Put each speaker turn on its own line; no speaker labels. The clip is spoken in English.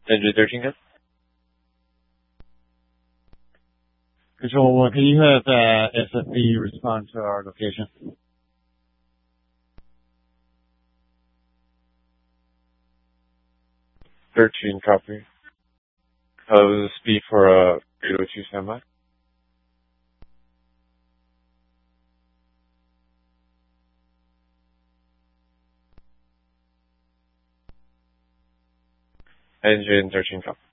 Engine 13 copy.
Control 1, can you have SFB respond to our location?
13 copy. This is speed for 802 standby. Engine 13 copy.